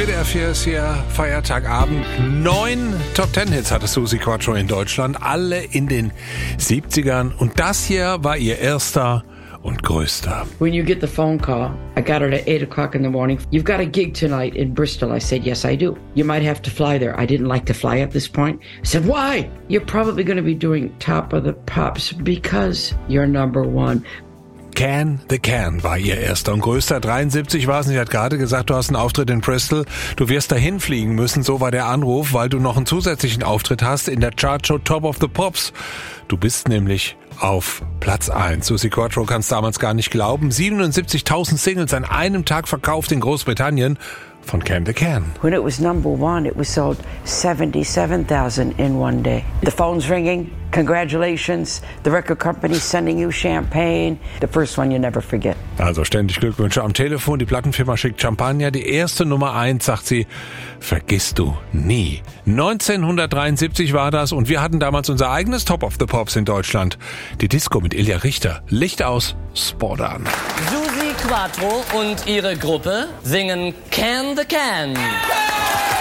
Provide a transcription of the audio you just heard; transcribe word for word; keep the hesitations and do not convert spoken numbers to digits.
D R vier ist hier Feiertagabend. Neun Top-Ten-Hits hatte Suzi Quatro in Deutschland, alle in den siebzigern. Und das hier war ihr erster und größter. When you get the phone call, I got it at eight o'clock in the morning. You've got a gig tonight in Bristol. I said, yes, I do. You might have to fly there. I didn't like to fly at this point. I said, why? You're probably going to be doing Top of the Pops because you're number one. Can the Can war ihr erster und größter. dreiundsiebzig war es. Sie hat gerade gesagt, du hast einen Auftritt in Bristol. Du wirst dahin fliegen müssen. So war der Anruf, weil du noch einen zusätzlichen Auftritt hast in der Chartshow Top of the Pops. Du bist nämlich auf Platz eins. Suzi Quatro kann es damals gar nicht glauben. siebenundsiebzigtausend Singles an einem Tag verkauft in Großbritannien von Can the Can. When it was number one, it was sold seventy-seven thousand in one day. The phone's ringing. Congratulations. The record company's sending you champagne. The first one you never forget. Also ständig Glückwünsche am Telefon. Die Plattenfirma schickt Champagner. Die erste Nummer eins, sagt sie, vergisst du nie. neunzehnhundertdreiundsiebzig war das und wir hatten damals unser eigenes Top of the Pops in Deutschland. Die Disco mit Ilja Richter. Licht aus, Sport an. Suzi Quatro und ihre Gruppe singen Can the Can.